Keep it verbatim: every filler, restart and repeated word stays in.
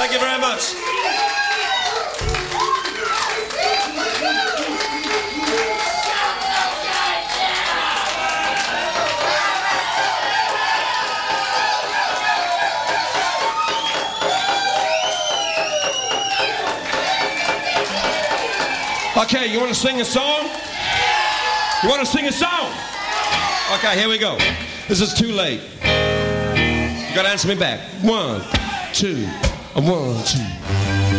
Thank you very much. Okay, you want to sing a song? You want to sing a song? Okay, here we go. This is Too Late. You got to answer me back. One, two, one, two.